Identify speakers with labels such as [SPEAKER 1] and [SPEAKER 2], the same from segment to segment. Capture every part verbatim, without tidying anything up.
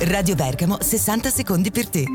[SPEAKER 1] Radio Bergamo, sessanta secondi per te.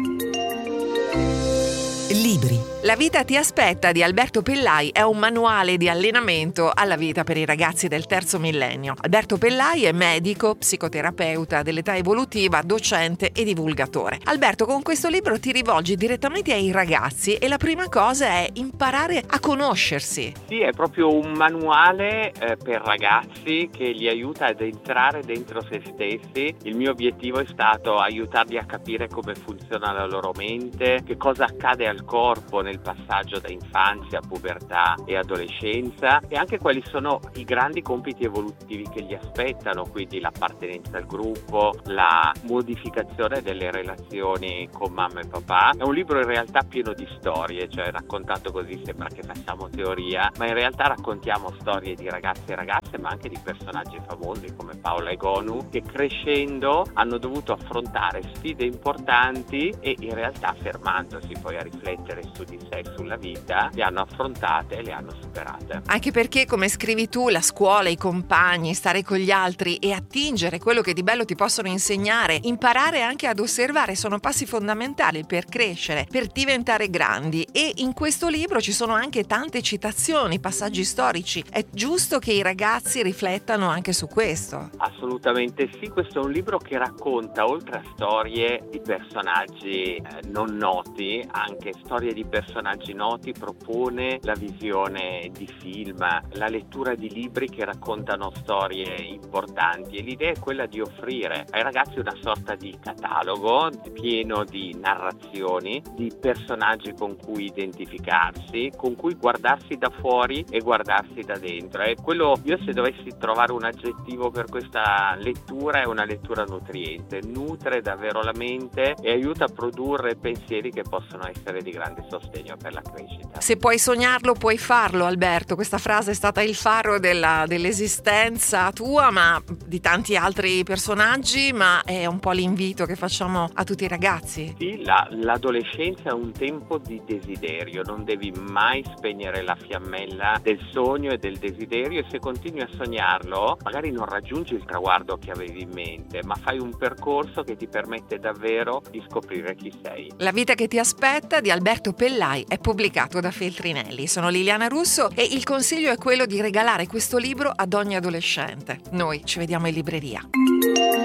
[SPEAKER 1] Libri.
[SPEAKER 2] La vita ti aspetta di Alberto Pellai è un manuale di allenamento alla vita per i ragazzi del terzo millennio. Alberto Pellai è medico, psicoterapeuta dell'età evolutiva, docente e divulgatore. Alberto, con questo libro ti rivolgi direttamente ai ragazzi e la prima cosa è imparare a conoscersi.
[SPEAKER 3] Sì, è proprio un manuale eh, per ragazzi che li aiuta ad entrare dentro se stessi. Il mio obiettivo è stato aiutarli a capire come funziona la loro mente, che cosa accade al corpo nel passaggio da infanzia, pubertà e adolescenza, e anche quali sono i grandi compiti evolutivi che gli aspettano, quindi l'appartenenza al gruppo, la modificazione delle relazioni con mamma e papà. È un libro in realtà pieno di storie, cioè raccontato così sembra che facciamo teoria, ma in realtà raccontiamo storie di ragazzi e ragazze, ma anche di personaggi famosi come Paola Egonu, che crescendo hanno dovuto affrontare sfide importanti e in realtà fermandosi poi a riflettere su di sé e sulla vita, le hanno affrontate e le hanno superate.
[SPEAKER 2] Anche perché, come scrivi tu, la scuola, i compagni, stare con gli altri e attingere quello che di bello ti possono insegnare, imparare anche ad osservare, sono passi fondamentali per crescere, per diventare grandi. E in questo libro ci sono anche tante citazioni, passaggi storici. È giusto che i ragazzi riflettano anche su questo?
[SPEAKER 3] Assolutamente sì, questo è un libro che racconta, oltre a storie di personaggi eh, non noti, anche storie di personaggi noti, propone la visione di film, la lettura di libri che raccontano storie importanti, e l'idea è quella di offrire ai ragazzi una sorta di catalogo pieno di narrazioni, di personaggi con cui identificarsi, con cui guardarsi da fuori e guardarsi da dentro. E quello, io se dovessi trovare un aggettivo per questa lettura, è una lettura nutriente, nutre davvero la mente e aiuta a produrre pensieri che possono essere di grande sostegno per la crescita.
[SPEAKER 2] Se puoi sognarlo, puoi farlo, Alberto. Questa frase è stata il faro della, dell'esistenza tua, ma di tanti altri personaggi, ma è un po' l'invito che facciamo a tutti i ragazzi.
[SPEAKER 3] Sì, la, l'adolescenza è un tempo di desiderio, non devi mai spegnere la fiammella del sogno e del desiderio, e se continui a sognarlo, magari non raggiungi il traguardo che avevi in mente, ma fai un percorso che ti permette davvero di scoprire chi sei.
[SPEAKER 2] La vita che ti aspetta di Alberto Pellai è pubblicato da Feltrinelli. Sono Liliana Russo e il consiglio è quello di regalare questo libro ad ogni adolescente. Noi ci vediamo in libreria.